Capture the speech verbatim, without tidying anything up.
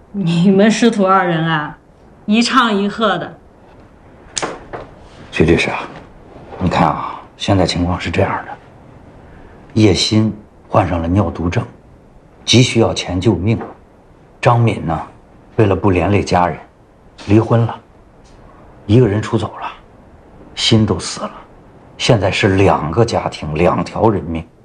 你们师徒二人啊，一唱一和的。 徐律师啊，你看啊，现在情况是这样的：叶欣患上了尿毒症，急需要钱救命。张敏呢，为了不连累家人，离婚了，一个人出走了，心都死了。现在是两个家庭，两条人命。